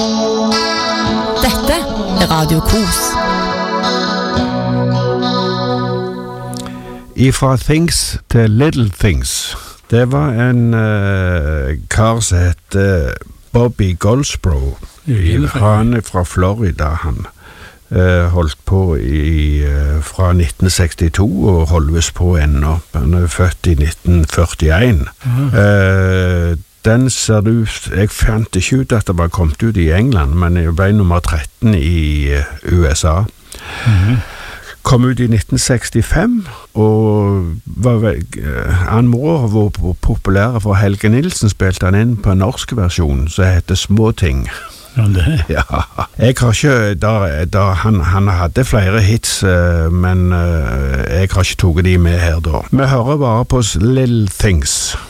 Dette Radio Kos. Ifra Things til Little Things. Det var en kar som het Bobby Goldsboro. Han er fra Florida, han. Holdt på fra 1962 og holdes på ennå. Han er født i 1941. Den ser det ut, jeg fant ikke ut at det var kommet ut i England, men jeg ble nummer 13 i USA. Kom ut i 1965, og han må ha vært populær, for Helge Nilsen spilte han inn på en norsk versjon, som heter Små ting. Ja, det. Ja, jeg har ikke, han hadde flere hits, men jeg har ikke tatt de med her da. Vi hører bare på Little Things.